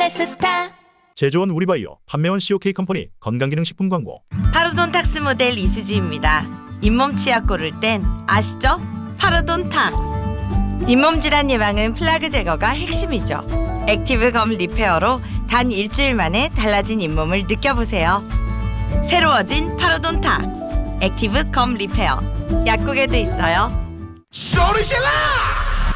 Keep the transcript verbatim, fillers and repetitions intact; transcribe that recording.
바이스타. 제조원 우리바이오, 판매원 씨오케이 컴퍼니 건강기능식품 광고. 파로돈탁스 모델 이수지입니다. 잇몸 치약 고를 땐 아시죠? 파로돈탁스. 잇몸 질환 예방은 플라그 제거가 핵심이죠. 액티브 검 리페어로 단 일주일 만에 달라진 잇몸을 느껴보세요. 새로워진 파로돈탁스 액티브 검 리페어. 약국에도 있어요. 소리 질러!